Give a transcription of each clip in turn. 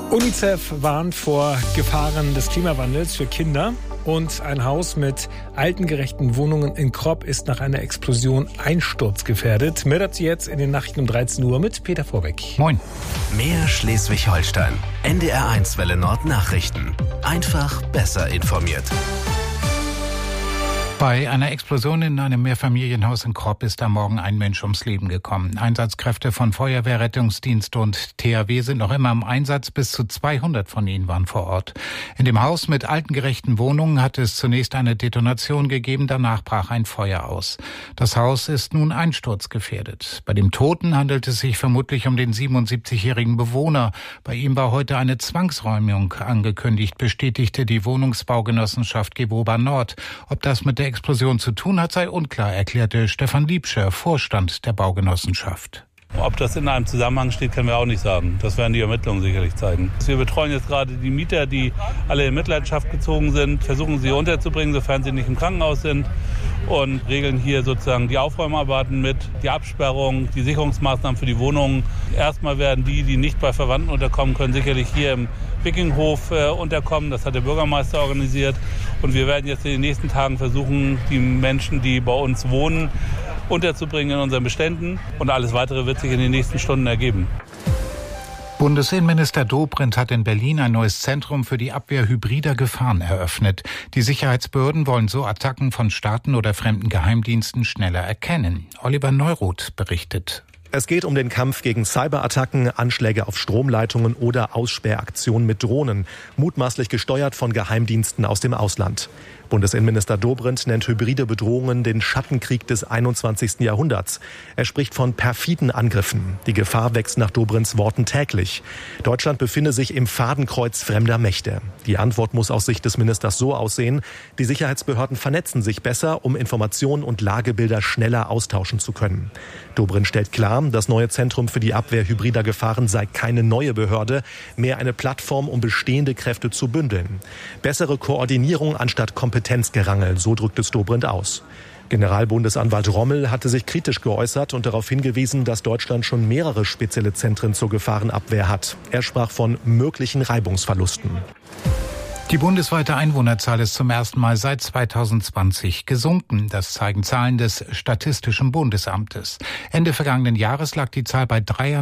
UNICEF warnt vor Gefahren des Klimawandels für Kinder. Und ein Haus mit altengerechten Wohnungen in Kropp ist nach einer Explosion einsturzgefährdet. Mehr dazu jetzt in den Nachrichten um 13 Uhr mit Peter Vorbeck. Moin. Mehr Schleswig-Holstein. NDR1 Welle Nord Nachrichten. Einfach besser informiert. Bei einer Explosion in einem Mehrfamilienhaus in Kropp ist am Morgen ein Mensch ums Leben gekommen. Einsatzkräfte von Feuerwehr, Rettungsdienst und THW sind noch immer im Einsatz. Bis zu 200 von ihnen waren vor Ort. In dem Haus mit altengerechten Wohnungen hat es zunächst eine Detonation gegeben. Danach brach ein Feuer aus. Das Haus ist nun einsturzgefährdet. Bei dem Toten handelt es sich vermutlich um den 77-jährigen Bewohner. Bei ihm war heute eine Zwangsräumung angekündigt, bestätigte die Wohnungsbaugenossenschaft Gewoba Nord. Ob das mit der Explosion zu tun hat, sei unklar, erklärte Stefan Liebscher, Vorstand der Baugenossenschaft. Ob das in einem Zusammenhang steht, können wir auch nicht sagen. Das werden die Ermittlungen sicherlich zeigen. Wir betreuen jetzt gerade die Mieter, die alle in Mitleidenschaft gezogen sind, versuchen sie unterzubringen, sofern sie nicht im Krankenhaus sind, und regeln hier sozusagen die Aufräumarbeiten mit, die Absperrung, die Sicherungsmaßnahmen für die Wohnungen. Erstmal werden die nicht bei Verwandten unterkommen können, sicherlich hier im Wikinghof unterkommen. Das hat der Bürgermeister organisiert. Und wir werden jetzt in den nächsten Tagen versuchen, die Menschen, die bei uns wohnen, unterzubringen in unseren Beständen. Und alles Weitere wird sich in den nächsten Stunden ergeben. Bundesinnenminister Dobrindt hat in Berlin ein neues Zentrum für die Abwehr hybrider Gefahren eröffnet. Die Sicherheitsbehörden wollen so Attacken von Staaten oder fremden Geheimdiensten schneller erkennen. Oliver Neuroth berichtet. Es geht um den Kampf gegen Cyberattacken, Anschläge auf Stromleitungen oder Aussperraktionen mit Drohnen, mutmaßlich gesteuert von Geheimdiensten aus dem Ausland. Bundesinnenminister Dobrindt nennt hybride Bedrohungen den Schattenkrieg des 21. Jahrhunderts. Er spricht von perfiden Angriffen. Die Gefahr wächst nach Dobrindts Worten täglich. Deutschland befinde sich im Fadenkreuz fremder Mächte. Die Antwort muss aus Sicht des Ministers so aussehen: Die Sicherheitsbehörden vernetzen sich besser, um Informationen und Lagebilder schneller austauschen zu können. Dobrindt stellt klar, das neue Zentrum für die Abwehr hybrider Gefahren sei keine neue Behörde, mehr eine Plattform, um bestehende Kräfte zu bündeln. Bessere Koordinierung anstatt Kompetenzgerangel, so drückt es Dobrindt aus. Generalbundesanwalt Rommel hatte sich kritisch geäußert und darauf hingewiesen, dass Deutschland schon mehrere spezielle Zentren zur Gefahrenabwehr hat. Er sprach von möglichen Reibungsverlusten. Die bundesweite Einwohnerzahl ist zum ersten Mal seit 2020 gesunken. Das zeigen Zahlen des Statistischen Bundesamtes. Ende vergangenen Jahres lag die Zahl bei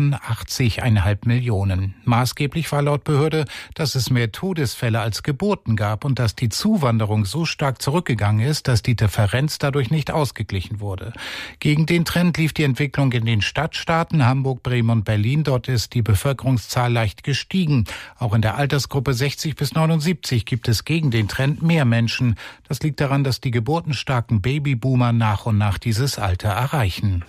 83,5 Millionen. Maßgeblich war laut Behörde, dass es mehr Todesfälle als Geburten gab und dass die Zuwanderung so stark zurückgegangen ist, dass die Differenz dadurch nicht ausgeglichen wurde. Gegen den Trend lief die Entwicklung in den Stadtstaaten Hamburg, Bremen und Berlin. Dort ist die Bevölkerungszahl leicht gestiegen. Auch in der Altersgruppe 60 bis 79 gibt es gegen den Trend mehr Menschen. Das liegt daran, dass die geburtenstarken Babyboomer nach und nach dieses Alter erreichen.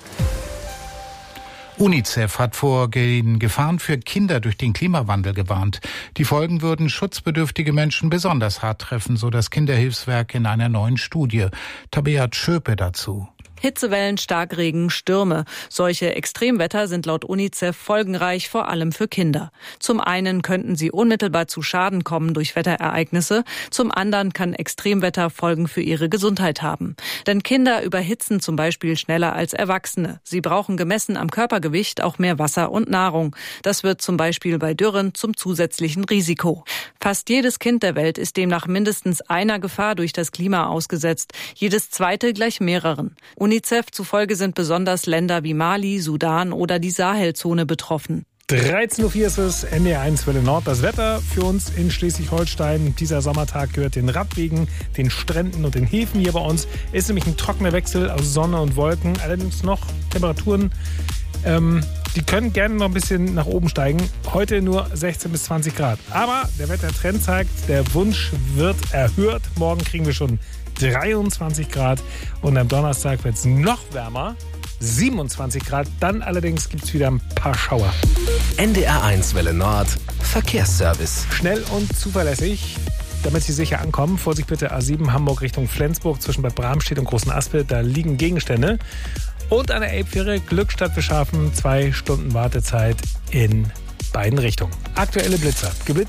UNICEF hat vor den Gefahren für Kinder durch den Klimawandel gewarnt. Die Folgen würden schutzbedürftige Menschen besonders hart treffen, so das Kinderhilfswerk in einer neuen Studie. Tabea Tschöpe dazu. Hitzewellen, Starkregen, Stürme. Solche Extremwetter sind laut UNICEF folgenreich, vor allem für Kinder. Zum einen könnten sie unmittelbar zu Schaden kommen durch Wetterereignisse. Zum anderen kann Extremwetter Folgen für ihre Gesundheit haben. Denn Kinder überhitzen zum Beispiel schneller als Erwachsene. Sie brauchen gemessen am Körpergewicht auch mehr Wasser und Nahrung. Das wird zum Beispiel bei Dürren zum zusätzlichen Risiko. Fast jedes Kind der Welt ist demnach mindestens einer Gefahr durch das Klima ausgesetzt. Jedes zweite gleich mehreren. UNICEF zufolge sind besonders Länder wie Mali, Sudan oder die Sahelzone betroffen. 13.04 Uhr ist es, NDR1 Welle Nord. Das Wetter für uns in Schleswig-Holstein. Dieser Sommertag gehört den Radwegen, den Stränden und den Häfen hier bei uns. Ist nämlich ein trockener Wechsel aus Sonne und Wolken. Allerdings noch Temperaturen, die können gerne noch ein bisschen nach oben steigen. Heute nur 16 bis 20 Grad. Aber der Wettertrend zeigt, der Wunsch wird erhört. Morgen kriegen wir schon 23 Grad und am Donnerstag wird es noch wärmer, 27 Grad. Dann allerdings gibt es wieder ein paar Schauer. NDR1 Welle Nord Verkehrsservice. Schnell und zuverlässig, damit Sie sicher ankommen. Vorsicht bitte A7 Hamburg Richtung Flensburg zwischen Bad Bramstedt und Großen Aspel. Da liegen Gegenstände. Und an der Elbfähre Glückstadt Beschaffen 2 Stunden Wartezeit in beiden Richtungen. Aktuelle Blitzer.